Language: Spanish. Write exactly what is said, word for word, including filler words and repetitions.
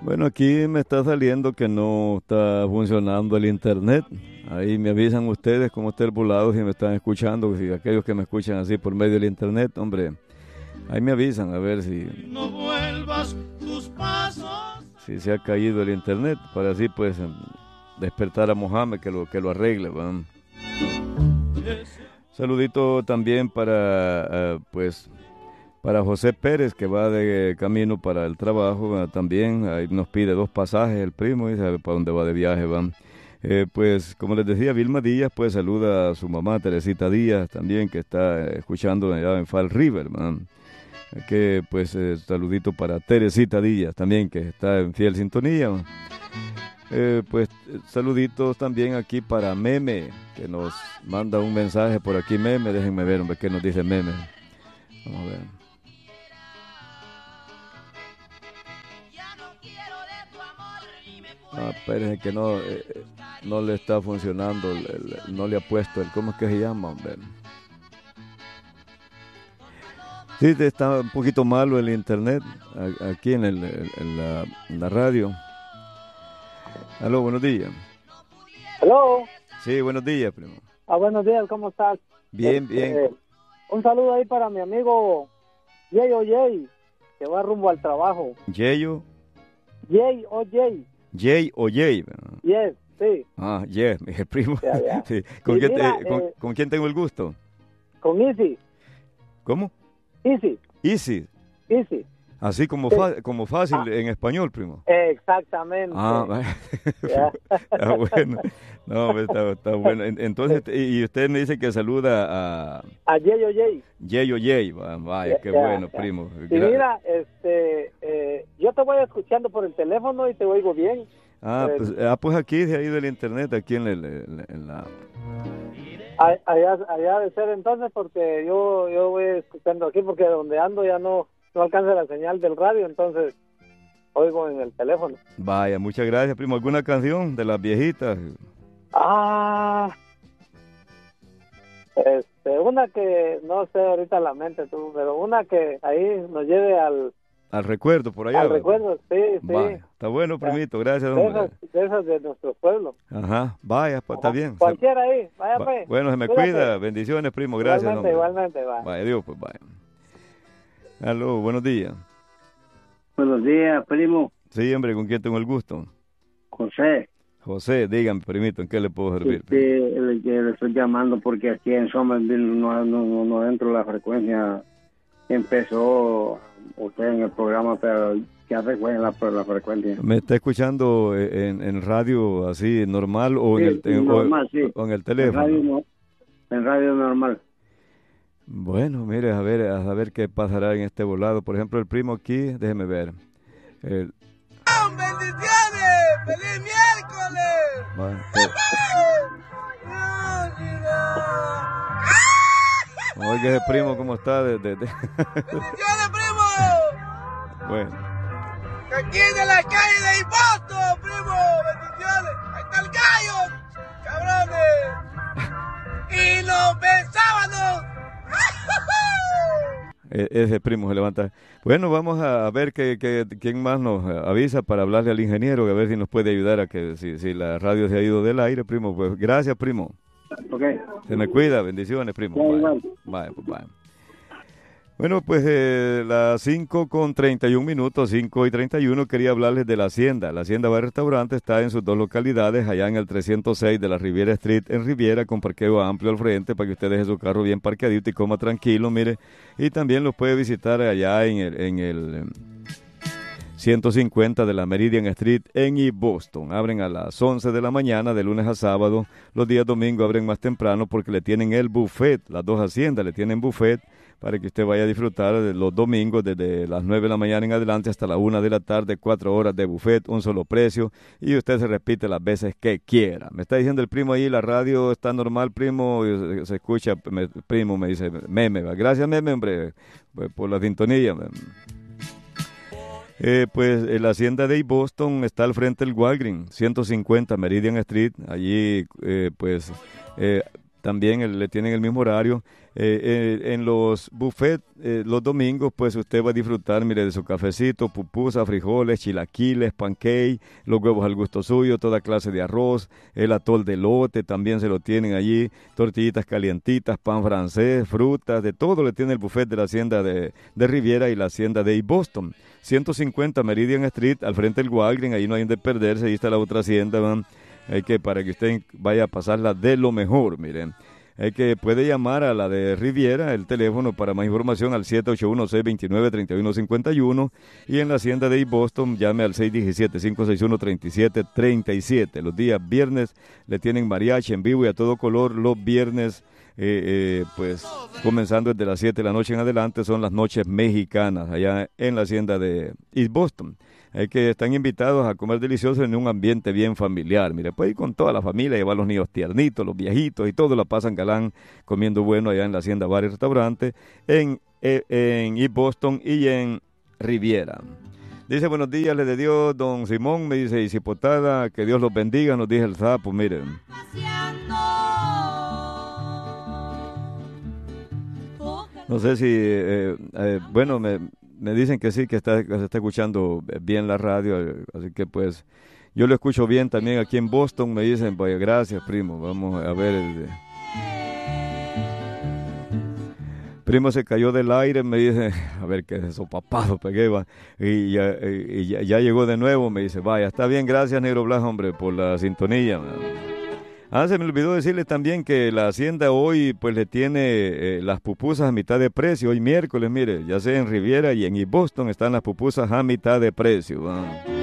Bueno, aquí me está saliendo que no está funcionando el internet. Ahí me avisan ustedes cómo está el volado, si me están escuchando, si aquellos que me escuchan así por medio del internet, hombre, ahí me avisan a ver si, no vuelvas tus pasos. Si se ha caído el internet, para así pues despertar a Mohamed que lo, que lo arregle, ¿va? Saludito también para uh, pues para José Pérez, que va de camino para el trabajo, uh, también ahí nos pide dos pasajes el primo y sabe para dónde va de viaje, van. Eh, pues como les decía, Vilma Díaz pues saluda a su mamá Teresita Díaz también, que está escuchando allá en Fall River, man. Que pues eh, saludito para Teresita Díaz también, que está en fiel sintonía, man. Eh, pues saluditos también aquí para Meme, que nos manda un mensaje por aquí. Meme, déjenme ver, hombre, qué nos dice Meme. Vamos a ver. Ah, espérense que no, eh, no le está funcionando, el, el, no le ha puesto el, ¿cómo es que se llama, hombre? Sí, está un poquito malo el internet aquí en, el, en, la, en la radio. Aló, buenos días. Aló. Sí, buenos días, primo. Ah, buenos días, ¿cómo estás? Bien, este, bien. Un saludo ahí para mi amigo Jay O Jay, que va rumbo al trabajo. ¿Yayo? Jay O Jay. Jay o Jay. Yes, sí. Ah, yes, el primo. Ya, ya. Sí. ¿Con, Sí, quién mira, te, con, eh, ¿Con quién tengo el gusto? Con Easy. ¿Cómo? Easy. Easy. Easy. Así como, sí. fa, como fácil ah. en español, primo. Exactamente. Ah, está bueno. No, está, está bueno. Entonces, y usted me dice que saluda a... A Jay O Jay. Jay O Jay. Vaya, Ya, qué ya, bueno, ya. primo. Y mira, este, eh, yo te voy escuchando por el teléfono y te oigo bien. Ah, eh, pues, ah, pues aquí, de ahí del internet, aquí en, el, en, en la... Allá, allá de ser entonces, porque yo, yo voy escuchando aquí, porque donde ando ya no... no alcanza la señal del radio, entonces oigo en el teléfono. Vaya, muchas gracias, primo. ¿Alguna canción de las viejitas? Ah, este, una que no sé ahorita la mente tú, pero una que ahí nos lleve al... Al recuerdo, por allá. Al ¿verdad? recuerdo, sí, sí. Vaya, está bueno, primito, gracias, De hombre. esas, de esas de nuestro pueblo. Ajá, vaya, pues está bien. Cualquiera ahí, vaya Va, pues. bueno, se me Cuídate. cuida, bendiciones, primo, gracias, Igualmente, hombre. igualmente, va. Vaya, Dios, pues vaya. Aló, buenos días. Buenos días, primo. Sí, hombre, ¿con quién tengo el gusto? José. José, dígame, primito, ¿en qué le puedo servir? Sí, le, le estoy llamando porque aquí en Somerville no, no, no, no entro la frecuencia. Empezó usted en el programa, pero ya recuerden la, la frecuencia. ¿Me está escuchando en, en radio así normal o, Sí, en, el, en, normal, o, sí. o en el teléfono? En radio, no, en radio normal. Bueno, mire, a ver, a ver qué pasará en este volado. Por ejemplo, el primo aquí, déjeme ver. El... ¡Bendiciones! ¡Feliz miércoles! Bueno, pues... Oiga ese primo, ¿cómo está? De, de, de... ¡Bendiciones, primo! Bueno. Aquí de la calle de Boston, primo. Bendiciones. Ahí está el gallo, cabrones. Y los pensábanos. E ese primo se levanta. Bueno, vamos a ver que, que, quién más nos avisa para hablarle al ingeniero, a ver si nos puede ayudar a que si, si la radio se ha ido del aire, primo. Pues gracias, primo. Okay. Se me cuida, bendiciones, primo. Bye, bye. bye. Bye, pues, bye. Bueno, pues eh, las cinco con treinta y un minutos, cinco y treinta y uno, quería hablarles de la Hacienda. La Hacienda Bar Restaurante está en sus dos localidades, allá en el trescientos seis de la Riviera Street en Riviera, con parqueo amplio al frente para que usted deje su carro bien parqueadito y coma tranquilo, mire. Y también los puede visitar allá en el, en el ciento cincuenta de la Meridian Street en East Boston. Abren a las once de la mañana, de lunes a sábado. Los días domingos abren más temprano porque le tienen el buffet. Las dos haciendas le tienen buffet para que usted vaya a disfrutar de los domingos desde las nueve de la mañana en adelante hasta la una de la tarde, cuatro horas de buffet, un solo precio, y usted se repite las veces que quiera. Me está diciendo el primo ahí, la radio está normal, primo, se escucha, me, primo me dice, meme, gracias meme, hombre, por la sintonía. Eh, pues eh, la hacienda de East Boston está al frente del Walgreens, ciento cincuenta Meridian Street, allí eh, pues... Eh, también el, le tienen el mismo horario. Eh, eh, en los buffets, eh, los domingos, pues usted va a disfrutar, mire, de su cafecito, pupusa, frijoles, chilaquiles, pancake, los huevos al gusto suyo, toda clase de arroz, el atol de elote, también se lo tienen allí, tortillitas calientitas, pan francés, frutas, de todo le tiene el buffet de la hacienda de, de Riviera y la hacienda de East Boston. ciento cincuenta Meridian Street, al frente del Walgreens, ahí no hay donde perderse, ahí está la otra hacienda, man. Hay que, para que usted vaya a pasarla de lo mejor, miren. Hay que puede llamar a la de Riviera, el teléfono para más información al siete ocho uno, seis dos nueve, tres uno cinco uno y en la hacienda de East Boston llame al seis uno siete, cinco seis uno, tres siete tres siete. Los días viernes le tienen mariachi en vivo y a todo color. Los viernes, eh, eh, pues comenzando desde las siete de la noche en adelante, son las noches mexicanas allá en la hacienda de East Boston. Hay que están invitados a comer delicioso en un ambiente bien familiar. Mire, puede ir con toda la familia, llevar a los niños tiernitos, los viejitos y todo, la pasan galán comiendo bueno allá en la hacienda Bar y Restaurante en, en, en East Boston y en Riviera. Dice, buenos días, le de Dios, don Simón, me dice, y cipotada, que Dios los bendiga, nos dice el sapo, miren. No sé si, eh, eh, bueno, me... Me dicen que sí, que, está, que se está escuchando bien la radio, así que pues yo lo escucho bien también aquí en Boston. Me dicen, pues gracias, primo, vamos a ver. El, primo se cayó del aire, me dice, a ver qué es eso, papado, pegué, va. Y, ya, y ya, ya llegó de nuevo, me dice, vaya, está bien, gracias, Negro Blas, hombre, por la sintonía. Ah, se me olvidó decirles también que la hacienda hoy pues le tiene eh, las pupusas a mitad de precio. Hoy miércoles, mire, ya sea en Riviera y en East Boston están las pupusas a mitad de precio. ¿Va?